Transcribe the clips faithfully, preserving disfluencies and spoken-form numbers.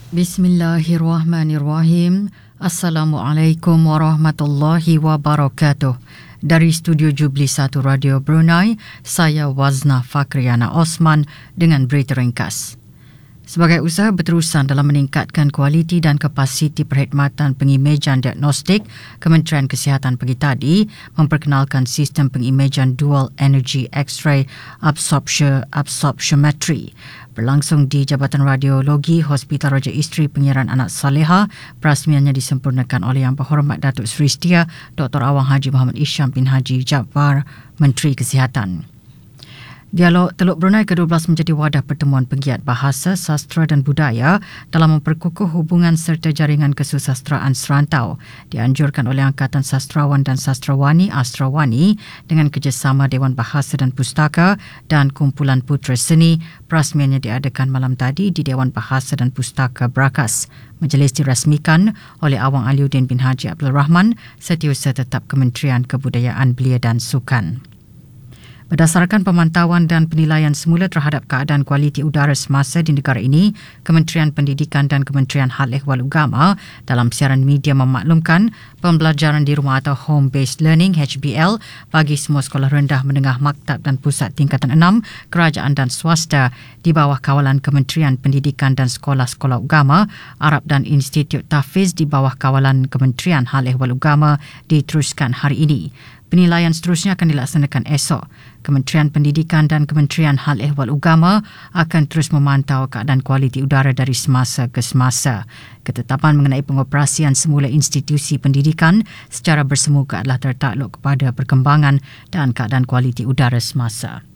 Bismillahirrahmanirrahim. Assalamualaikum warahmatullahi wabarakatuh. Dari Studio Jubli satu Radio Brunei, saya Wazna Fakriana Osman dengan berita ringkas. Sebagai usaha berterusan dalam meningkatkan kualiti dan kapasiti perkhidmatan pengimejan diagnostik, Kementerian Kesihatan pagi tadi memperkenalkan sistem pengimejan Dual Energy X-ray Absorption Absorptiometry berlangsung di Jabatan Radiologi Hospital Raja Isteri Penyiaran Anak Saleha. Perasmiannya disempurnakan oleh Yang Berhormat Datuk Seri Setia Doktor Awang Haji Muhammad Isham bin Haji Jaafar, Menteri Kesihatan. Dialog Teluk Brunei ke dua belas menjadi wadah pertemuan penggiat bahasa, sastra dan budaya dalam memperkukuh hubungan serta jaringan kesusastraan serantau. Dianjurkan oleh Angkatan Sastrawan dan Sastrawani Astrawani dengan kerjasama Dewan Bahasa dan Pustaka dan Kumpulan Putera Seni. Perasmiannya diadakan malam tadi di Dewan Bahasa dan Pustaka Brakas. Majlis dirasmikan oleh Awang Aliuddin bin Haji Abdul Rahman, Setiausaha Tetap Kementerian Kebudayaan Belia dan Sukan. Berdasarkan pemantauan dan penilaian semula terhadap keadaan kualiti udara semasa di negara ini, Kementerian Pendidikan dan Kementerian Hal Ehwal Agama dalam siaran media memaklumkan pembelajaran di rumah atau Home-Based Learning H B L bagi semua sekolah rendah, menengah, maktab dan pusat tingkatan enam, kerajaan dan swasta di bawah kawalan Kementerian Pendidikan dan Sekolah-Sekolah Agama, Arab dan Institut Tahfiz di bawah kawalan Kementerian Hal Ehwal Agama diteruskan hari ini. Penilaian seterusnya akan dilaksanakan esok. Kementerian Pendidikan dan Kementerian Hal Ehwal Agama akan terus memantau keadaan kualiti udara dari semasa ke semasa. Ketetapan mengenai pengoperasian semula institusi pendidikan secara bersemuka adalah tertakluk kepada perkembangan dan keadaan kualiti udara semasa.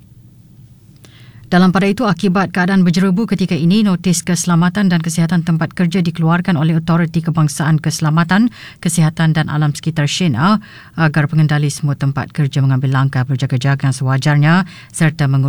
Dalam pada itu, akibat keadaan berjerebu ketika ini, notis keselamatan dan kesihatan tempat kerja dikeluarkan oleh Autoriti Kebangsaan Keselamatan, Kesihatan dan Alam Sekitar SHENA agar pengendali semua tempat kerja mengambil langkah berjaga-jaga sewajarnya serta mengurus